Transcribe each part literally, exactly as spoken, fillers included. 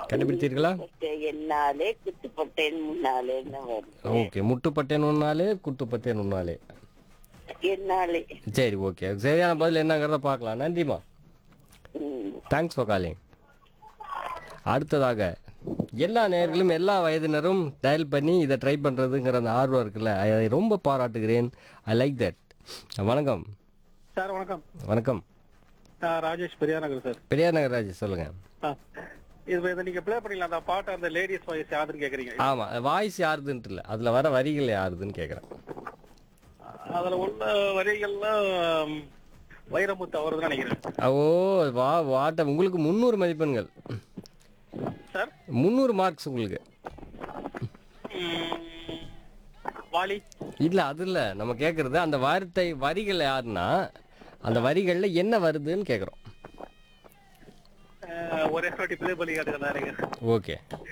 கண்டுபிடித்தீர்களா? என்னாலே குத்துப்பட்டேன் முன்னாலேன்னு வருது. ஓகே, முட்டுப்பட்டேன் உன்னாலே குட்டுப்பட்டேன் உன்னாலே. என்னாலே. சரி, ஓகே, சரியான பதில் என்னங்கிறத பார்க்கலாம். நன்றிமா, ம். Thanks for calling. அடுத்ததாக எல்லா நேயர்களும் எல்லா வயதினரும் டயல் பண்ணி இதை ட்ரை பண்ணுறதுங்கிற அந்த ஆர்வம் இருக்குல்ல, அதை ரொம்ப பாராட்டுகிறேன். I like that. வணக்கம் சார். வணக்கம். வணக்கம். நான் ராஜேஷ் பெரியார் நகர் சார். பெரியார் நகர் ராஜேஷ், சொல்லுங்கள். ஆ, இது இதை நீங்க ப்ளே பண்ணீங்களா அந்த பாட்டு? அந்த லேடிஸ் வாய்ஸ் யாருன்னு கேக்குறீங்க. ஆமாம், வாய்ஸ் யாருதுன்ட்டு இல்லை, அதில் வர வரிகள் யாருதுன்னு கேட்குறேன். அதுல உள்ள வரிகள்ல ம், வைரமுத்து அவர்தான் நினைக்கிறேன் ஓ, வா வாட்ட உங்களுக்கு முந்நூறு மதிப்பெண்கள் சார். முந்நூறு மார்க்ஸ் உங்களுக்கு. ம், வாலி. இல்லை, அது இல்லை, நம்ம கேட்குறது அந்த வார்த்தை வரிகள் யாருன்னா அந்த வரிகளில் என்ன வருதுன்னு கேட்குறோம். அஹ், ஒரே வாட்டி ப்ளே பண்ணி காட்டுங்க. ஓகே.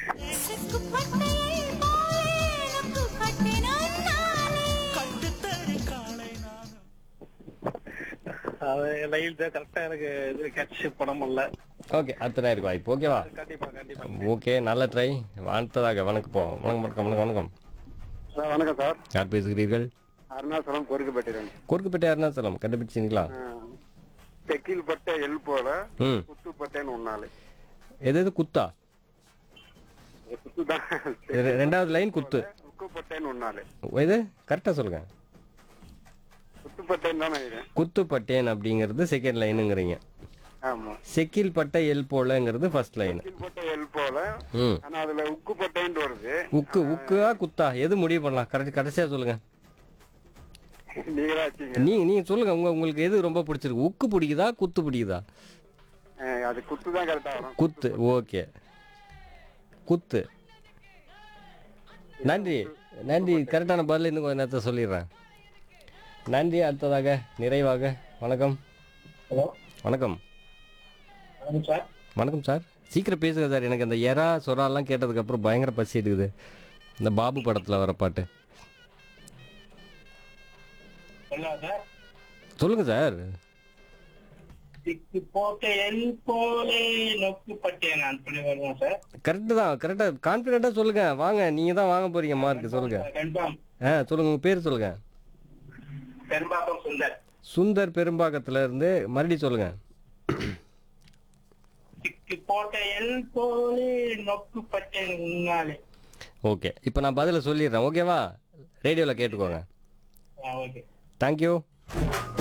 அது லைன் கரெக்டா எனக்கு இது கேட்ச் பண்ண முடியல. ஓகே, அடுத்த நேருக்கு வாய்ப்பு. ஓகேவா? கண்டிப்பா கண்டிப்பா. ஓகே, நல்ல ட்ரை. அடுத்ததாக வணக்கம் போ வணக்கம் வணக்கம் வணக்கம் வணக்கம். சார் வணக்கம் சார். யார் பேசுகிறீர்கள்? அருணாச்சலம் கோரிக்கப்பட்டேன். குறுக்குப்பேட்டை அருணாச்சலம், கண்டுபிடிச்சிங்களா? தெக்கில் பட்ட எல் போல ம், குத்துப்பட்டேன் உன்னாலே. எது எது குத்தா? குத்துதான். ரெ- ரெண்டாவது லைன் குத்து. உக்குப்பட்டேன் உன்னாலே. எது கரெக்டாக சொல்லுங்க. குத்துப்பட்டேன் தானே இது? குத்துப்பட்டேன் அப்படிங்கிறது செகண்ட் லைனுங்கிறீங்க. ஆமா. செக்கில் பட்ட எல் போலங்கிறது ஃபர்ஸ்ட் லைன். தெக்கில் பட்ட எல் போல. ம், ஆனா அதுல உக்குப்பட்டேன் வருது. உக்கு உக்குவா குத்தா எது முடிவு பண்ணலாம்? கரெக்ட், கடைசியாக சொல்லுங்க. நீங்களா வச்சீங்க. நீங்க நீங்க சொல்லுங்க, உங்க உங்களுக்கு எது ரொம்ப பிடிச்சிருக்கு? உக்கு பிடிக்குதா குத்து பிடிக்குதா? அஹ், அது குத்து தான் கரெக்டா வரும். குத்து. ஓகே, குத்து. நன்றி நன்றி, கரெக்டான பதில் இன்னும் கொஞ்சம் நேரத்தை சொல்லிடுறேன். நன்றி. அடுத்ததாக நிறைவாக வணக்கம். ஹலோ, வணக்கம். வணக்கம் சார். வணக்கம் சார், சீக்கிரம் பேசுங்க சார். எனக்கு அந்த எறா சொராலாம் கேட்டதுக்கப்புறம் பயங்கர பசி எடுக்குது. இந்த பாபு படத்தில் வர பாட்டு சொல்லுங்க சார். கரெக்டு தான், கரெக்டாக கான்ஃபிடென்ட்டாக சொல்லுங்க. வாங்க, நீங்கள் தான் வாங்க போறீங்க மார்க். சொல்லுங்க. ஆ, சொல்லுங்க, உங்கள் பேர் சொல்லுங்க. பெரும்பாக்கம் சுந்தர். சுந்தர், பெரும்பாக்கத்துல இருந்து. மறுபடியும் சொல்லுங்க. ஓகே, இப்போ நான் பதிலை சொல்லிடுறேன். ஓகேவா? ரேடியோவில் கேட்டுக்கோங்க. தேங்க்யூ.